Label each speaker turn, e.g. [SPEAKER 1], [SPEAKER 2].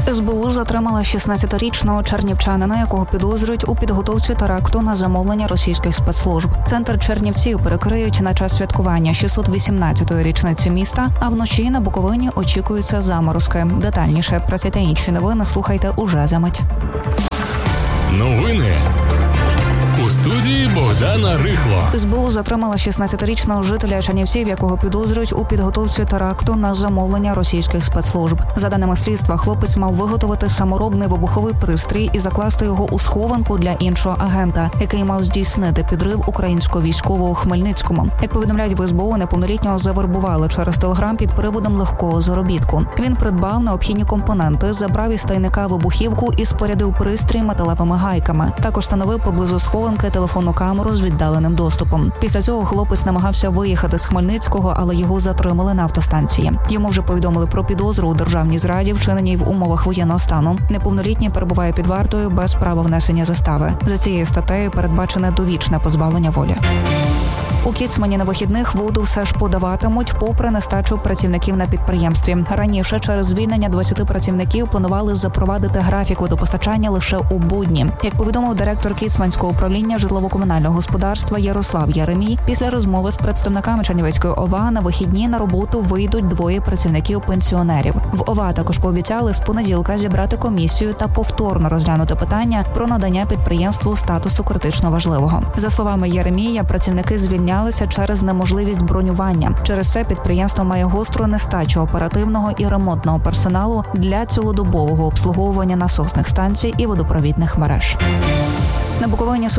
[SPEAKER 1] СБУ затримала 16-річного чернівчанина, якого підозрюють у підготовці теракту на замовлення російських спецслужб. Центр Чернівців перекриють на час святкування 618-ї річниці міста, а вночі на Буковині очікуються заморозки. Детальніше про ці та інші новини слухайте уже за мить.
[SPEAKER 2] Новини у студії Богдана Рихло.
[SPEAKER 1] СБУ затримала 16-річного жителя Чернівців, якого підозрюють у підготовці теракту на замовлення російських спецслужб. За даними слідства, хлопець мав виготовити саморобний вибуховий пристрій і закласти його у схованку для іншого агента, який мав здійснити підрив українського військового у Хмельницькому. Як повідомляють в СБУ, неповнолітнього завербували через Телеграм під приводом легкого заробітку. Він придбав необхідні компоненти, забрав із тайника вибухівку і спорядив пристрій металевими гайками. Також встановив поблизу схованки телефонну камеру з віддаленим доступом. Після цього хлопець намагався виїхати з Хмельницького, але його затримали на автостанції. Йому вже повідомили про підозру у державній зраді, вчиненій в умовах воєнного стану. Неповнолітній перебуває під вартою без права внесення застави. За цією статтею передбачене довічне позбавлення волі. У Кіцмані на вихідних воду все ж подаватимуть, попри нестачу працівників на підприємстві. Раніше через звільнення 20 працівників планували запровадити графік водопостачання лише у будні. Як повідомив директор Кіцманського управління житлово-комунального господарства Ярослав Єремій, після розмови з представниками Чернівецької ОВА на вихідні на роботу вийдуть 2 працівників-пенсіонерів. В ОВА також пообіцяли з понеділка зібрати комісію та повторно розглянути питання про надання підприємству статусу критично важливого. За словами Єремія, працівники звільнялися через неможливість бронювання. Через це підприємство має гостру нестачу оперативного і ремонтного персоналу для цілодобового обслуговування насосних станцій і водопровідних мереж. На Буковині